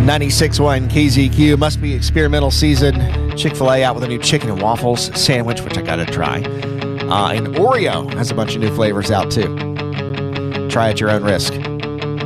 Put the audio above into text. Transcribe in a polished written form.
96.1 KZQ. Must be experimental season. Chick-fil-A out with a new chicken and waffles sandwich, which I got to try. And Oreo has a bunch of new flavors out, too. Try at your own risk.